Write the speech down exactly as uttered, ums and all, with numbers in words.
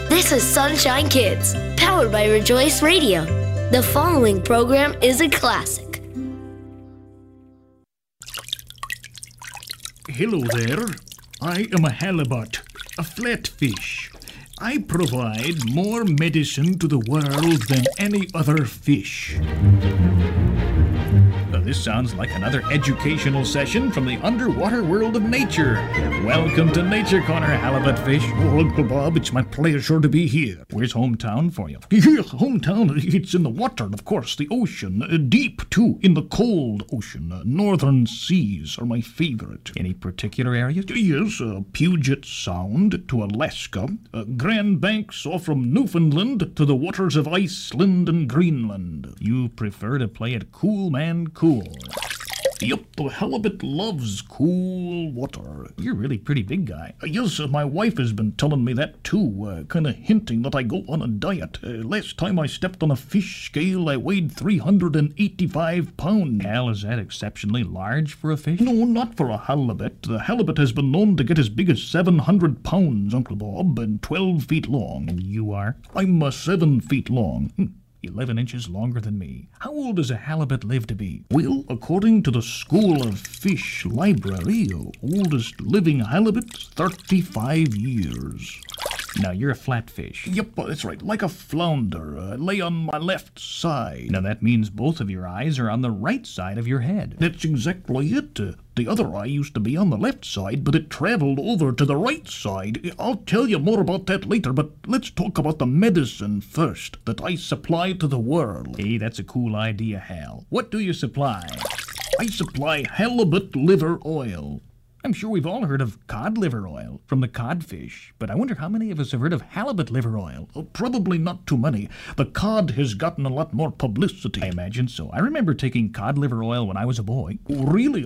This is Sunshine Kids, powered by Rejoice Radio. The following program is a classic. Hello there. I am a halibut, a flatfish. I provide more medicine to the world than any other fish. Now, this sounds like another educational session from the underwater world of nature. Welcome to Nature Corner, halibut fish. Oh, Uncle Bob, it's my pleasure to be here. Where's hometown for you? Here, hometown, it's in the water, of course, the ocean. Uh, deep, too, in the cold ocean. Uh, northern seas are my favorite. Any particular areas? Yes, uh, Puget Sound to Alaska. Uh, Grand Banks off from Newfoundland to the waters of Iceland and Greenland. You prefer to play it cool, man, cool. Yep, the halibut loves cool water. You're a really pretty big guy. Uh, yes, uh, my wife has been telling me that too, uh, kind of hinting that I go on a diet. Uh, last time I stepped on a fish scale, I weighed three hundred eighty-five pounds. Hal, is that exceptionally large for a fish? No, not for a halibut. The halibut has been known to get as big as seven hundred pounds, Uncle Bob, and twelve feet long. And you are? I'm uh, seven feet long. Hm. Eleven inches longer than me. How old does a halibut live to be? Well, according to the School of Fish Library, oldest living halibut, thirty-five years. Now, you're a flatfish. Yep, that's right, like a flounder. Uh, lay on my left side. Now, that means both of your eyes are on the right side of your head. That's exactly it. Uh, the other eye used to be on the left side, but it traveled over to the right side. I'll tell you more about that later, but let's talk about the medicine first that I supply to the world. Hey, that's a cool idea, Hal. What do you supply? I supply halibut liver oil. I'm sure we've all heard of cod liver oil from the codfish, but I wonder how many of us have heard of halibut liver oil. Oh, probably not too many. The cod has gotten a lot more publicity. I imagine so. I remember taking cod liver oil when I was a boy. Really?